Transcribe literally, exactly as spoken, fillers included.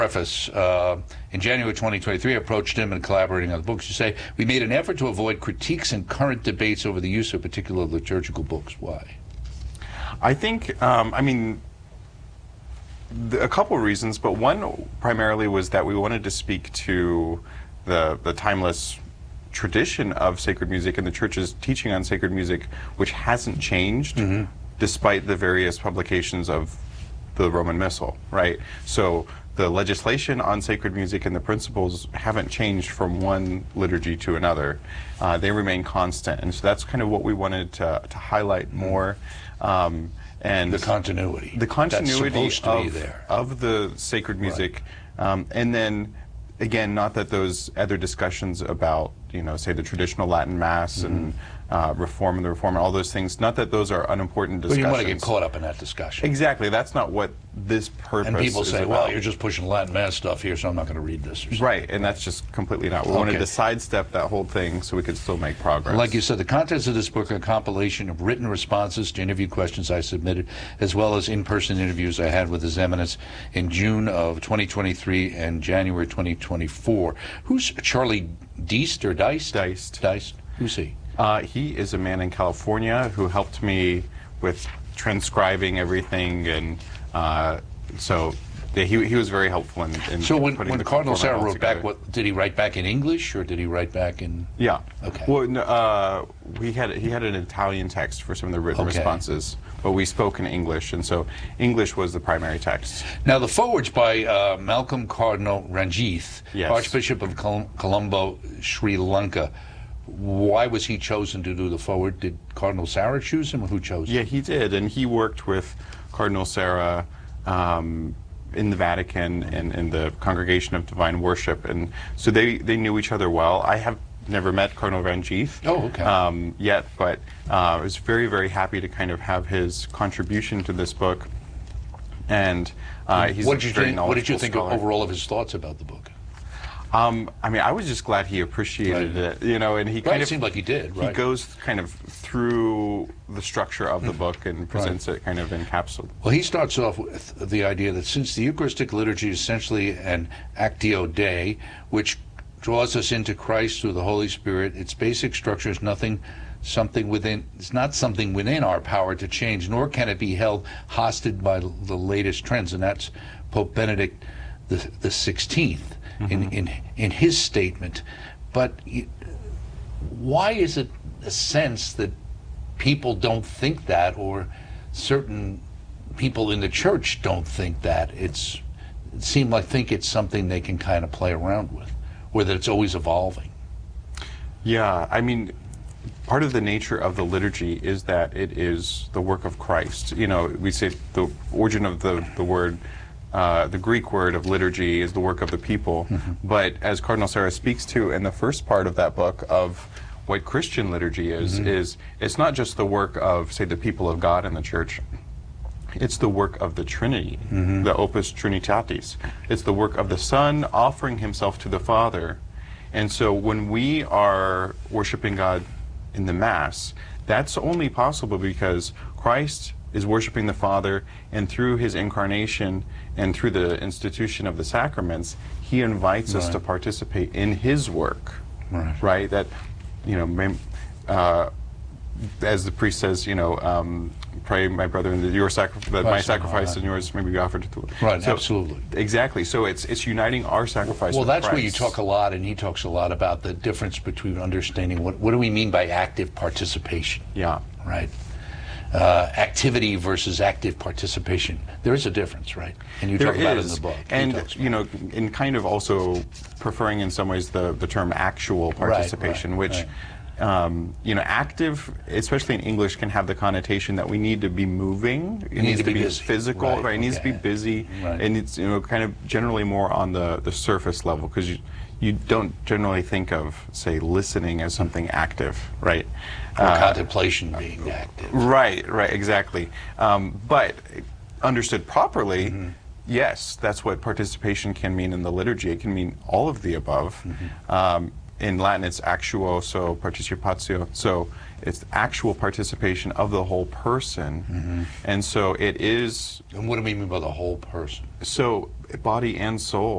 Preface, uh, in January twenty twenty-three, I approached him and collaborating on the books. You say, we made an effort to avoid critiques and current debates over the use of particular liturgical books. Why? I think, um, I mean, the, a couple of reasons, but one primarily was that we wanted to speak to the, the timeless tradition of sacred music and the church's teaching on sacred music, which hasn't changed mm-hmm. despite the various publications of the Roman Missal, right? So the legislation on sacred music and the principles haven't changed from one liturgy to another. Uh, they remain constant, and so that's kind of what we wanted to, to highlight more. Um, and the continuity. The continuity that's supposed to of, be there. of the sacred music. Right. Um, and then, again, not that those other discussions about, you know, say the traditional Latin Mass mm-hmm. and uh, Reform and the Reform and all those things, not that those are unimportant discussions. But you want to get caught up in that discussion. Exactly. That's not what this purpose is. And people say, about. well, you're just pushing Latin Mass stuff here, so I'm not going to read this. Or right, and that's just completely not. We okay. wanted to sidestep that whole thing so we could still make progress. Like you said, the contents of this book are a compilation of written responses to interview questions I submitted, as well as in-person interviews I had with His Eminence in June of twenty twenty-three and January twenty twenty-four. Who's Charlie Deist or Deist? Deist. Deist. Who's he? Uh, he is a man in California who helped me with transcribing everything, and uh, so yeah, he he was very helpful in, in so when, putting when the Cardinal Sarah wrote together. back, what did he write back in English or did he write back in? Yeah. Okay. Well, no, uh, we had he had an Italian text for some of the written okay. responses, but we spoke in English, and so English was the primary text. Now the foreword's by uh, Malcolm Cardinal Ranjith, yes. Archbishop of Col Colombo, Sri Lanka. Why was he chosen to do the foreword? Did Cardinal Sarah choose him, or who chose him? Yeah, he did, and he worked with Cardinal Sarah um, in the Vatican and in the Congregation of Divine Worship, and so they, they knew each other well. I have never met Cardinal Ranjith oh, okay. um, yet, but uh, I was very, very happy to kind of have his contribution to this book. And uh, he's what did a you very think? What did you think scholar. overall of his thoughts about the book? Um, I mean, I was just glad he appreciated right. it, you know, and he right, kind it of seemed like he did. Right. He goes kind of through the structure of the book and presents right. it kind of in capsule. Well, he starts off with the idea that since the Eucharistic liturgy is essentially an actio Dei, which draws us into Christ through the Holy Spirit, its basic structure is nothing, something within. It's not something within our power to change, nor can it be held hostage by the latest trends, and that's Pope Benedict the the sixteenth. In, in in his statement. But why is it a sense that people don't think that, or certain people in the church don't think that? It's it seemed like think it's something they can kind of play around with, or that it's always evolving. Yeah, I mean, part of the nature of the liturgy is that it is the work of Christ. You know, we say the origin of the, the word Uh, the Greek word of liturgy is the work of the people, mm-hmm. but as Cardinal Sarah speaks to in the first part of that book of what Christian liturgy is, mm-hmm. is it's not just the work of, say, the people of God in the church, it's the work of the Trinity, mm-hmm. the Opus Trinitatis. It's the work of the Son offering himself to the Father. And so when we are worshiping God in the Mass, that's only possible because Christ is worshiping the Father, and through his incarnation and through the institution of the sacraments, he invites right. us to participate in his work. Right. Right? That, you know, may, uh, as the priest says, you know, um, pray, my brother, that your sacri that my sacrifice right. and yours may be offered to the Lord. Right. So, absolutely. Exactly. So it's it's uniting our sacrifice. Well, with that's Christ. where you talk a lot, and he talks a lot about the difference between understanding what what do we mean by active participation. Yeah. Right. Uh, activity versus active participation. There is a difference, right? And you there talk about is. it in the book. And, you know, in kind of also preferring in some ways the, the term actual participation, right, right, which, right. Um, you know, active, especially in English, can have the connotation that we need to be moving. It you needs need to, to be, be busy. physical, right? right? It needs okay. to be busy. Right. And it's, you know, kind of generally more on the, the surface level, because you, you don't generally think of, say, listening as something active, right? Or uh, contemplation being active. Right, right, exactly. Um, but understood properly, mm-hmm. yes, that's what participation can mean in the liturgy. It can mean all of the above. Mm-hmm. um, in Latin, it's actuoso participatio. So it's actual participation of the whole person. Mm-hmm. And so it is... And what do we mean by the whole person? So body and soul.